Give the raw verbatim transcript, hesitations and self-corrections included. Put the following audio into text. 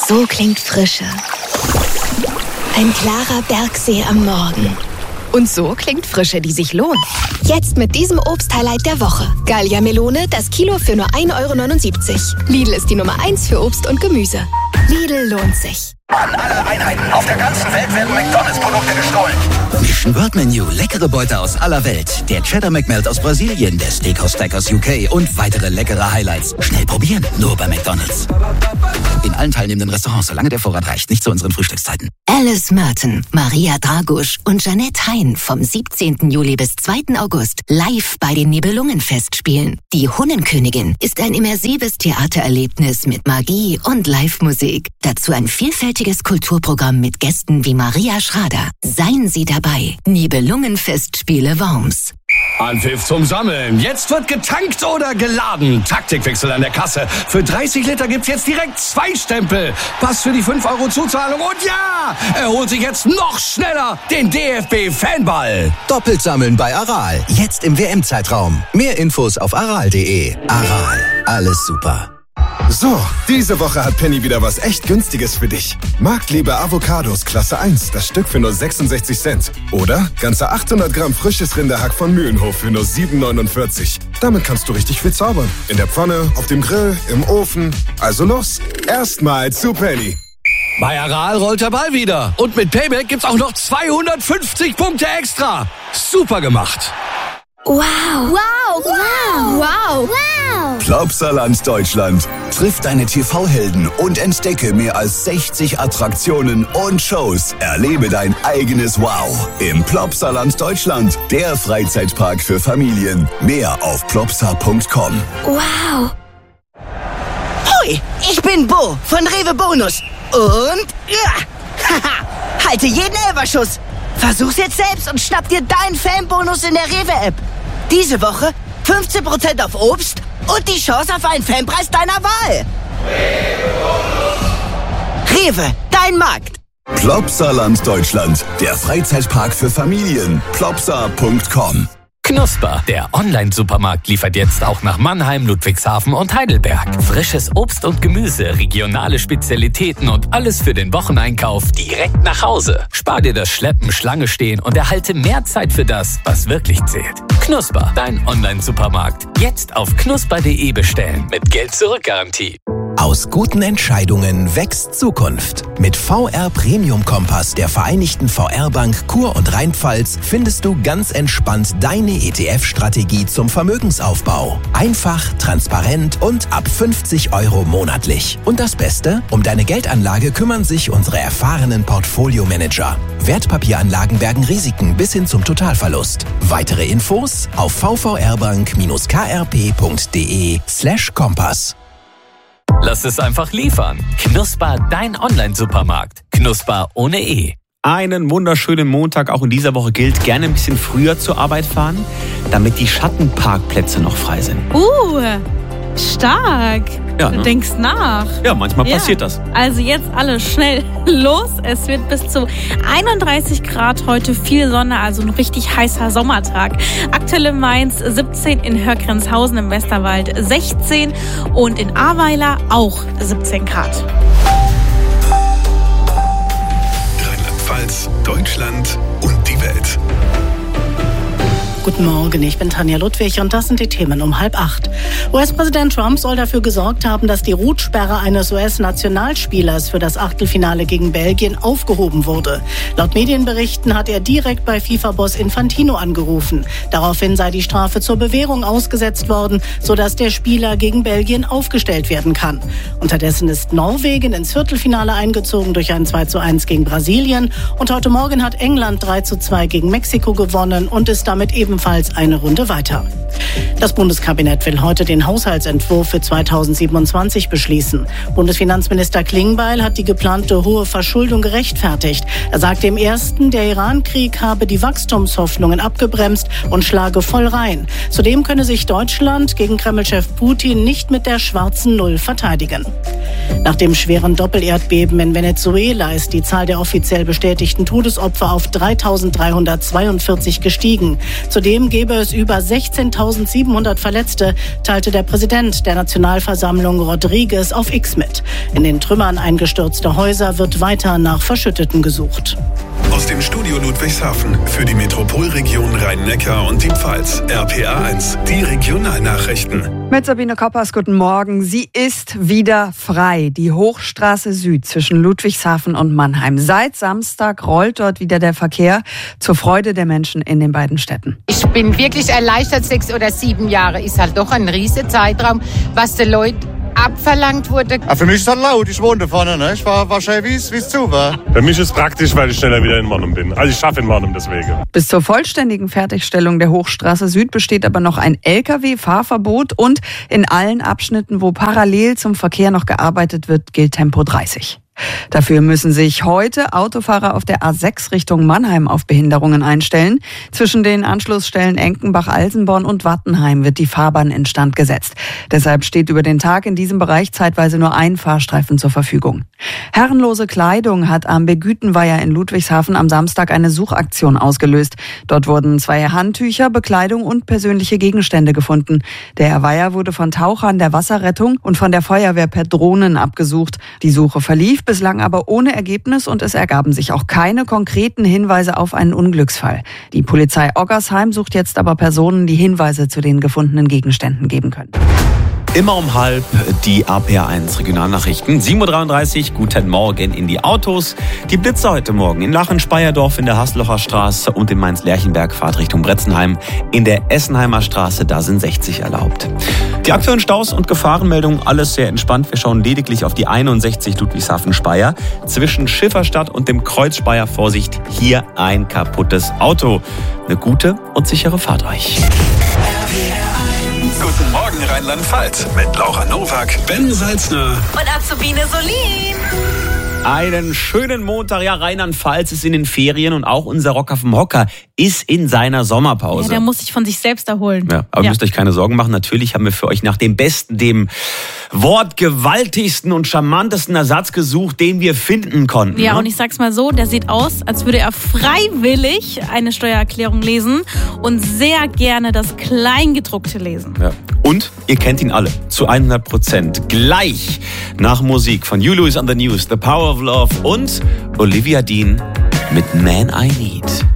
So klingt Frische. Ein klarer Bergsee am Morgen. Und so klingt Frische, die sich lohnt. Jetzt mit diesem Obst-Highlight der Woche. Gallia Melone, das Kilo für nur ein Euro neunundsiebzig. Lidl ist die Nummer eins für Obst und Gemüse. Lidl lohnt sich. An alle Einheiten auf der ganzen Welt werden McDonalds-Produkte gestohlen. Mission World Menu, leckere Beute aus aller Welt. Der Cheddar McMelt aus Brasilien, der Steakhouse Stack aus U K und weitere leckere Highlights. Schnell probieren, nur bei McDonalds. In allen teilnehmenden Restaurants, solange der Vorrat reicht, nicht zu unseren Frühstückszeiten. Alice Merton, Maria Dragusch und Jeanette Hein vom siebzehnten Juli bis zweiten August live bei den Nibelungenfestspielen. Die Hunnenkönigin ist ein immersives Theatererlebnis mit Magie und Live-Musik. Dazu ein vielfältiges Kulturprogramm mit Gästen wie Maria Schrader. Seien Sie dabei. Nibelungenfestspiele Worms. Anpfiff zum Sammeln. Jetzt wird getankt oder geladen. Taktikwechsel an der Kasse. Für dreißig Liter gibt's jetzt direkt zwei Stempel. Pass für die fünf Euro Zuzahlung. Und ja, er holt sich jetzt noch schneller den D F B-Fanball. Doppelt sammeln bei Aral. Jetzt im W M-Zeitraum. Mehr Infos auf aral punkt de. Aral. Alles super. So, diese Woche hat Penny wieder was echt Günstiges für dich. Marktliebe Avocados Klasse eins, das Stück für nur sechsundsechzig Cent. Oder ganze achthundert Gramm frisches Rinderhack von Mühlenhof für nur sieben neunundvierzig. Damit kannst du richtig viel zaubern. In der Pfanne, auf dem Grill, im Ofen. Also los, erstmal zu Penny. Bei Aral rollt der Ball wieder. Und mit Payback gibt's auch noch zweihundertfünfzig Punkte extra. Super gemacht. Wow. Wow. Wow. Wow. Wow. Plopsaland Deutschland. Triff deine T V-Helden und entdecke mehr als sechzig Attraktionen und Shows. Erlebe dein eigenes Wow im Plopsaland Deutschland. Der Freizeitpark für Familien. Mehr auf plopsa punkt com. Wow. Hoi, ich bin Bo von Rewe Bonus. Und ja, haha, halte jeden Elferschuss. Versuch's jetzt selbst und schnapp dir deinen Fanbonus in der Rewe-App. Diese Woche fünfzehn Prozent auf Obst und die Chance auf einen Fanpreis deiner Wahl. Rewe, dein Markt. Plopsaland Deutschland, der Freizeitpark für Familien. plopsa punkt com. Knusper, der Online-Supermarkt, liefert jetzt auch nach Mannheim, Ludwigshafen und Heidelberg. Frisches Obst und Gemüse, regionale Spezialitäten und alles für den Wocheneinkauf direkt nach Hause. Spar dir das Schleppen, Schlange stehen und erhalte mehr Zeit für das, was wirklich zählt. Knusper, dein Online-Supermarkt. Jetzt auf knusper punkt de bestellen mit Geld-Zurück-Garantie. Aus guten Entscheidungen wächst Zukunft. Mit V R Premium Kompass der Vereinigten V R Bank Kur- und Rheinpfalz findest du ganz entspannt deine E T F-Strategie zum Vermögensaufbau. Einfach, transparent und ab fünfzig Euro monatlich. Und das Beste? Um deine Geldanlage kümmern sich unsere erfahrenen Portfolio-Manager. Wertpapieranlagen bergen Risiken bis hin zum Totalverlust. Weitere Infos auf v v r bank dash k r p punkt de slash kompass. Lass es einfach liefern. Knusper, dein Online-Supermarkt. Knusper ohne E. Einen wunderschönen Montag. Auch in dieser Woche gilt, gerne ein bisschen früher zur Arbeit fahren, damit die Schattenparkplätze noch frei sind. Uh, stark. Ja, du ne? denkst nach. Ja, manchmal Ja. passiert das. Also jetzt alle schnell los. Es wird bis zu einunddreißig Grad heute, viel Sonne, also ein richtig heißer Sommertag. Aktuell in Mainz siebzehn, in Hörgrenzhausen im Westerwald sechzehn und in Ahrweiler auch siebzehn Grad. Rheinland-Pfalz, Deutschland und die Welt. Guten Morgen, ich bin Tanja Ludwig und das sind die Themen um halb acht. U S-Präsident Trump soll dafür gesorgt haben, dass die Route-Sperre eines U S-Nationalspielers für das Achtelfinale gegen Belgien aufgehoben wurde. Laut Medienberichten hat er direkt bei FIFA-Boss Infantino angerufen. Daraufhin sei die Strafe zur Bewährung ausgesetzt worden, sodass der Spieler gegen Belgien aufgestellt werden kann. Unterdessen ist Norwegen ins Viertelfinale eingezogen durch ein zwei zu eins gegen Brasilien. Und heute Morgen hat England drei zu zwei gegen Mexiko gewonnen und ist damit eben ebenfalls eine Runde weiter. Das Bundeskabinett will heute den Haushaltsentwurf für zweitausendsiebenundzwanzig beschließen. Bundesfinanzminister Klingbeil hat die geplante hohe Verschuldung gerechtfertigt. Er sagte im ersten, der Iran-Krieg habe die Wachstumshoffnungen abgebremst und schlage voll rein. Zudem könne sich Deutschland gegen Kreml-Chef Putin nicht mit der schwarzen Null verteidigen. Nach dem schweren Doppelerdbeben in Venezuela ist die Zahl der offiziell bestätigten Todesopfer auf dreitausenddreihundertzweiundvierzig gestiegen. Zudem gäbe es über sechzehntausendsiebenhundert Verletzte, teilte der Präsident der Nationalversammlung Rodriguez auf X mit. In den Trümmern eingestürzter Häuser wird weiter nach Verschütteten gesucht. Aus dem Studio Ludwigshafen für die Metropolregion Rhein-Neckar und die Pfalz. R P A eins, die Regionalnachrichten. Mit Sabine Koppers, guten Morgen. Sie ist wieder frei. Die Hochstraße Süd zwischen Ludwigshafen und Mannheim. Seit Samstag rollt dort wieder der Verkehr zur Freude der Menschen in den beiden Städten. Ich bin wirklich erleichtert. Sechs oder sieben Jahre ist halt doch ein riesiger Zeitraum, was den Leuten abverlangt wurde. Ja, für mich ist das laut, ich wohne da vorne, ne? Ich war wahrscheinlich, wie es zu war. Für mich ist es praktisch, weil ich schneller wieder in Mannheim bin. Also ich schaffe in Mannheim deswegen. Bis zur vollständigen Fertigstellung der Hochstraße Süd besteht aber noch ein L K W-Fahrverbot und in allen Abschnitten, wo parallel zum Verkehr noch gearbeitet wird, gilt Tempo dreißig. Dafür müssen sich heute Autofahrer auf der A sechs Richtung Mannheim auf Behinderungen einstellen. Zwischen den Anschlussstellen Enkenbach-Alsenborn und Wattenheim wird die Fahrbahn instand gesetzt. Deshalb steht über den Tag in diesem Bereich zeitweise nur ein Fahrstreifen zur Verfügung. Herrenlose Kleidung hat am Begütenweiher in Ludwigshafen am Samstag eine Suchaktion ausgelöst. Dort wurden zwei Handtücher, Bekleidung und persönliche Gegenstände gefunden. Der Weiher wurde von Tauchern der Wasserrettung und von der Feuerwehr per Drohnen abgesucht. Die Suche verlief bislang aber ohne Ergebnis und es ergaben sich auch keine konkreten Hinweise auf einen Unglücksfall. Die Polizei Oggersheim sucht jetzt aber Personen, die Hinweise zu den gefundenen Gegenständen geben können. Immer um halb die A P A eins Regionalnachrichten. sieben Uhr dreiunddreißig, guten Morgen in die Autos. Die Blitzer heute Morgen in Lachen-Speyerdorf in der Haslocher Straße und in Mainz-Lerchenberg Fahrt Richtung Bretzenheim. In der Essenheimer Straße, da sind sechzig erlaubt. Die aktuellen Staus und Gefahrenmeldungen, alles sehr entspannt. Wir schauen lediglich auf die einundsechzig Ludwigshafen-Speyer. Zwischen Schifferstadt und dem Kreuz Speyer, Vorsicht, hier ein kaputtes Auto. Eine gute und sichere Fahrt euch. Guten Morgen Rheinland-Pfalz mit Laura Nowak, Ben Salzner und Azubine Solin. Einen schönen Montag. Ja, Rheinland-Pfalz ist in den Ferien und auch unser Rocker vom Hocker ist in seiner Sommerpause. Ja, der muss sich von sich selbst erholen. Ja, aber ja. ihr müsst euch keine Sorgen machen. Natürlich haben wir für euch nach dem besten, dem wortgewaltigsten und charmantesten Ersatz gesucht, den wir finden konnten. Ja, ne? Und ich sag's mal so, der sieht aus, als würde er freiwillig eine Steuererklärung lesen und sehr gerne das Kleingedruckte lesen. Ja. Und ihr kennt ihn alle zu hundert Prozent. Gleich nach Musik von You Louis on the News, The Power of Love und Olivia Dean mit Man I Need.